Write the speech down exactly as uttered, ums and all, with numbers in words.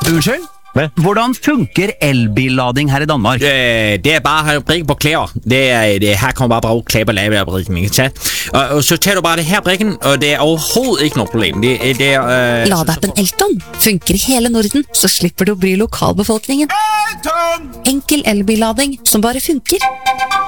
Unnskyld? Hvad? Hvordan funker elbillading her i Danmark? Øh, det er bare at brikke på klæder. Det er, det, her kommer bare brug klæber lave af brikken, ikke tage. Og, og så tager du bare det her brikken, og det er overhovedet ikke noget problem. Det, det er... Øh, Ladeappen Elton funker i hele Norden, så slipper du å bry lokalbefolkningen. Enkel elbillading som bare funker.